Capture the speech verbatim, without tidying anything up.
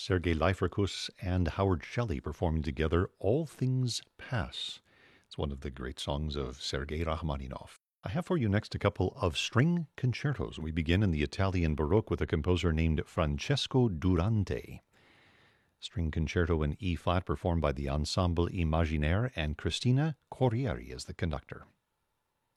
Sergei Liferkus and Howard Shelley performing together All Things Pass. It's one of the great songs of Sergei Rachmaninoff. I have for you next a couple of string concertos. We begin in the Italian Baroque with a composer named Francesco Durante. String concerto in E-flat performed by the Ensemble Imaginaire and Cristina Corrieri as the conductor.